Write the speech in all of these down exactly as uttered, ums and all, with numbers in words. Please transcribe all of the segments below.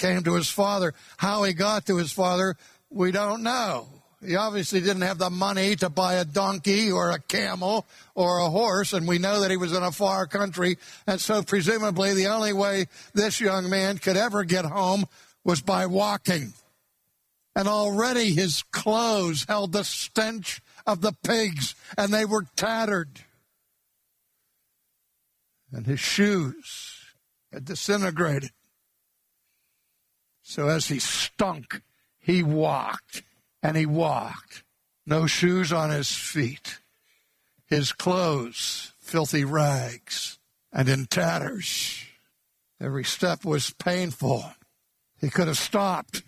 came to his father. How he got to his father, we don't know. He obviously didn't have the money to buy a donkey or a camel or a horse, and we know that he was in a far country. And so presumably the only way this young man could ever get home was by walking. And already his clothes held the stench of the pigs, and they were tattered. And his shoes had disintegrated. So as he stunk, he walked. And he walked, no shoes on his feet, his clothes filthy rags and in tatters. Every step was painful. He could have stopped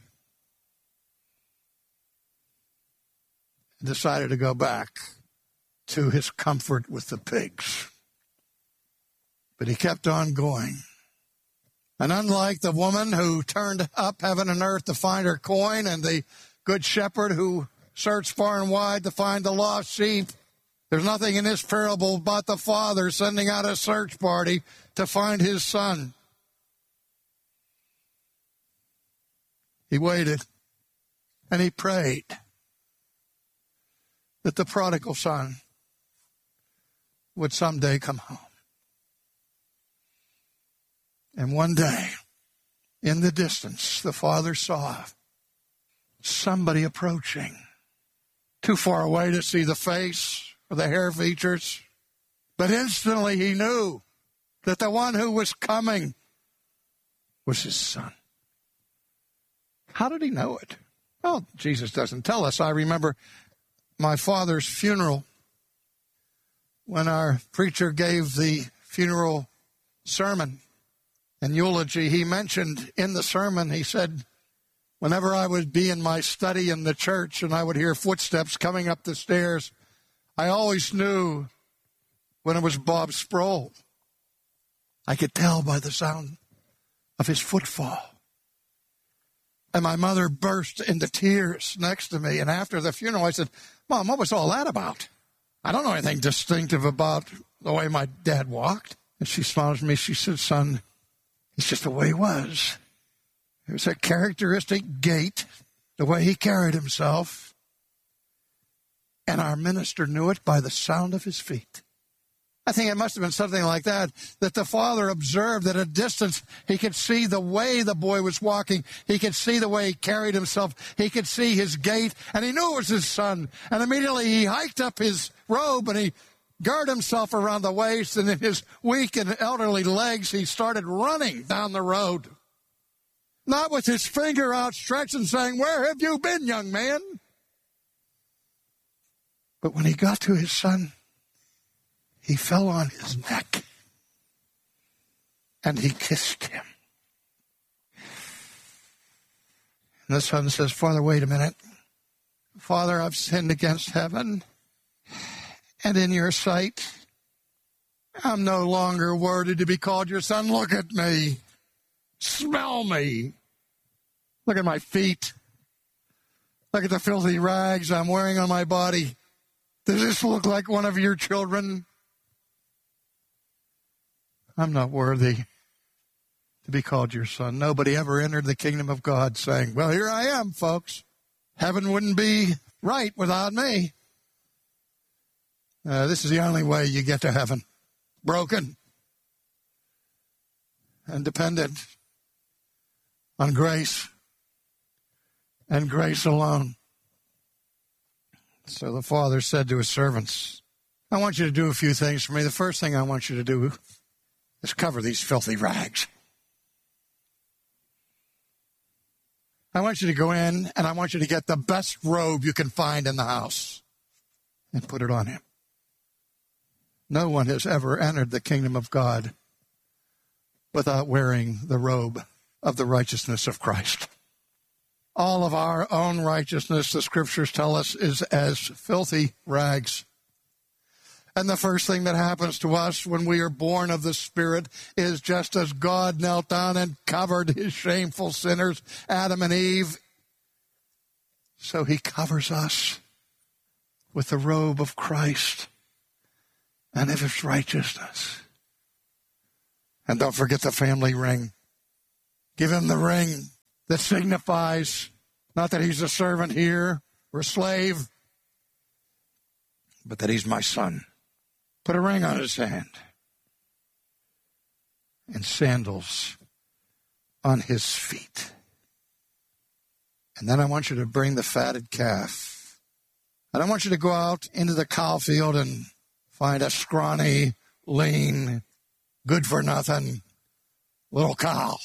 and decided to go back to his comfort with the pigs. But he kept on going. And unlike the woman who turned up heaven and earth to find her coin, and the good shepherd who searched far and wide to find the lost sheep, there's nothing in this parable but the father sending out a search party to find his son. He waited and he prayed that the prodigal son would someday come home. And one day, in the distance, the father saw somebody approaching. Too far away to see the face or the hair features. But instantly he knew that the one who was coming was his son. How did he know it? Well, Jesus doesn't tell us. I remember my father's funeral when our preacher gave the funeral sermon and eulogy. He mentioned in the sermon, he said, whenever I would be in my study in the church and I would hear footsteps coming up the stairs, I always knew when it was Bob Sproul. I could tell by the sound of his footfall. And my mother burst into tears next to me. And after the funeral, I said, Mom, what was all that about? I don't know anything distinctive about the way my dad walked. And she smiled at me. She said, son, it's just the way he was. It was a characteristic gait, the way he carried himself. And our minister knew it by the sound of his feet. I think it must have been something like that, that the father observed at a distance. He could see the way the boy was walking. He could see the way he carried himself. He could see his gait, and he knew it was his son. And immediately he hiked up his robe, and he girded himself around the waist, and in his weak and elderly legs, he started running down the road. Not with his finger outstretched and saying, where have you been, young man? But when he got to his son, he fell on his neck and he kissed him. And the son says, Father, wait a minute. Father, I've sinned against heaven and in your sight. I'm no longer worthy to be called your son. Look at me. Smell me. Look at my feet. Look at the filthy rags I'm wearing on my body. Does this look like one of your children? I'm not worthy to be called your son. Nobody ever entered the kingdom of God saying, well, here I am, folks. Heaven wouldn't be right without me. Uh, this is the only way you get to heaven. Broken and dependent on grace and grace alone. So the father said to his servants, I want you to do a few things for me. The first thing I want you to do is cover these filthy rags. I want you to go in and I want you to get the best robe you can find in the house and put it on him. No one has ever entered the kingdom of God without wearing the robe of the righteousness of Christ. All of our own righteousness, the scriptures tell us, is as filthy rags. And the first thing that happens to us when we are born of the Spirit is just as God knelt down and covered his shameful sinners, Adam and Eve, so he covers us with the robe of Christ and of his righteousness. And don't forget the family ring. Give him the ring that signifies not that he's a servant here or a slave, but that he's my son. Put a ring on his hand and sandals on his feet. And then I want you to bring the fatted calf. I don't want you to go out into the cow field and find a scrawny, lean, good-for-nothing little cow.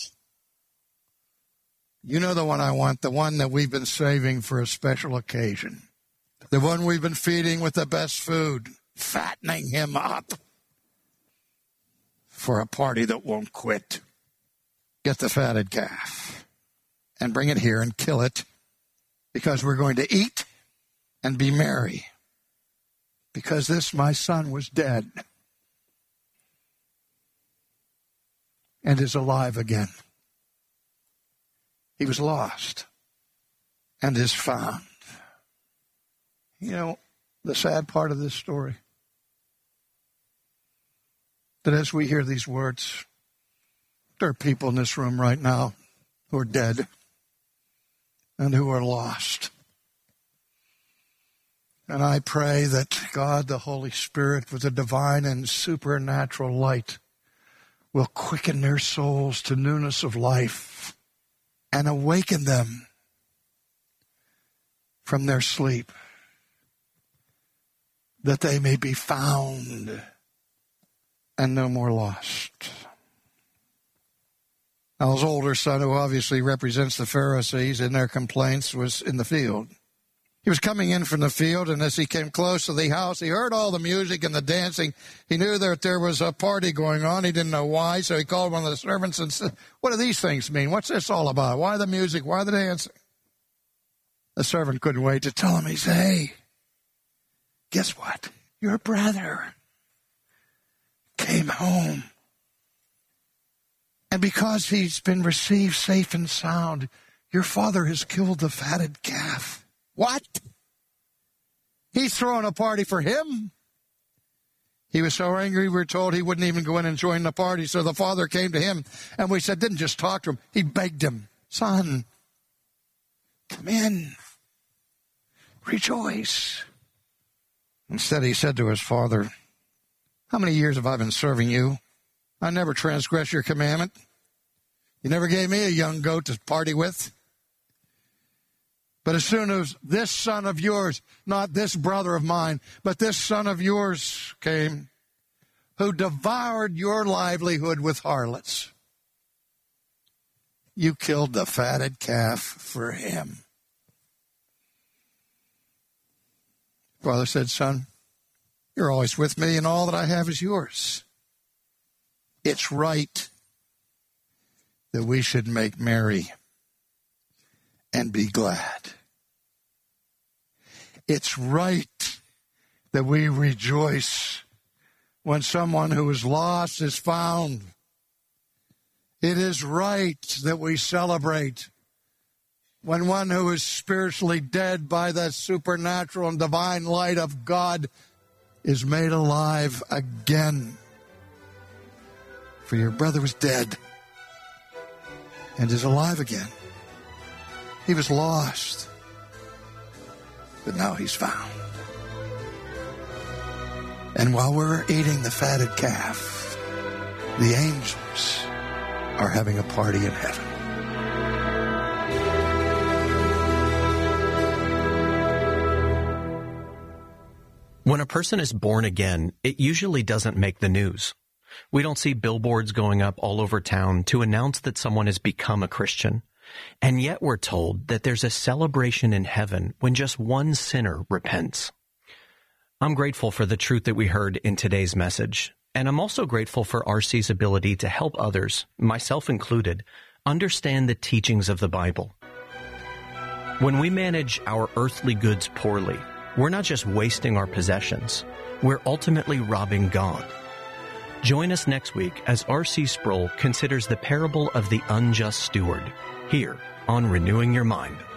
You know the one I want, the one that we've been saving for a special occasion. The one we've been feeding with the best food, fattening him up for a party that won't quit. Get the fatted calf and bring it here and kill it, because we're going to eat and be merry. Because this, my son, was dead and is alive again. He was lost and is found. You know, the sad part of this story, that as we hear these words, there are people in this room right now who are dead and who are lost. And I pray that God, the Holy Spirit, with a divine and supernatural light, will quicken their souls to newness of life and awaken them from their sleep, that they may be found and no more lost. Now, his older son, who obviously represents the Pharisees in their complaints, was in the field. He was coming in from the field, and as he came close to the house, he heard all the music and the dancing. He knew that there was a party going on. He didn't know why, so he called one of the servants and said, "What do these things mean? What's this all about? Why the music? Why the dancing?" The servant couldn't wait to tell him. He said, "Hey, guess what? Your brother came home. And because he's been received safe and sound, your father has killed the fatted calf." What? He's throwing a party for him? He was so angry, we were told he wouldn't even go in and join the party. So the father came to him, and we said, didn't just talk to him. He begged him, "Son, come in. Rejoice." Instead, he said to his father, "How many years have I been serving you? I never transgressed your commandment. You never gave me a young goat to party with. But as soon as this son of yours, not this brother of mine, but this son of yours came, who devoured your livelihood with harlots, you killed the fatted calf for him." Father said, "Son, you're always with me, and all that I have is yours. It's right that we should make merry and be glad. It's right that we rejoice when someone who is lost is found. It is right that we celebrate when one who is spiritually dead by the supernatural and divine light of God is made alive again. For your brother was dead and is alive again. He was lost, but now he's found." And while we're eating the fatted calf, the angels are having a party in heaven. When a person is born again, it usually doesn't make the news. We don't see billboards going up all over town to announce that someone has become a Christian. And yet we're told that there's a celebration in heaven when just one sinner repents. I'm grateful for the truth that we heard in today's message. And I'm also grateful for R C's ability to help others, myself included, understand the teachings of the Bible. When we manage our earthly goods poorly, we're not just wasting our possessions, we're ultimately robbing God. Join us next week as R C Sproul considers the parable of the unjust steward, here on Renewing Your Mind.